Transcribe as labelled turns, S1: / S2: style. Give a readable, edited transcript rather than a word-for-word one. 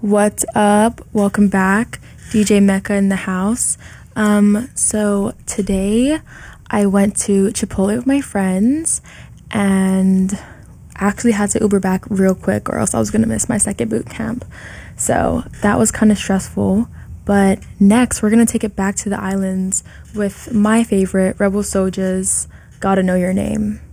S1: What's up? Welcome back. DJ Mecca in the house. So today I went to Chipotle with my friends and actually had to Uber back real quick or else I was gonna miss my second boot camp. So that was kind of stressful. But next we're gonna take it back to the islands with my favorite, Rebel Soja's Gotta Know Your Name.